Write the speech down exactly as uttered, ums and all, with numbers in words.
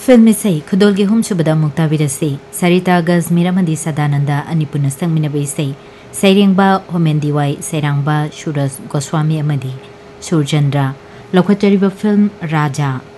film इसे खुदोल के हुमसुबदा मुक्ताबिरसे सरिता गजमीर अमदी सदानंदा अनिपुन संगमिनब इसे सैरेंबा होमेंदीवाई सैरांबा सूरज गोस्वामी अमदी सूरचंद्रा लौखचरिब फिल्म राजा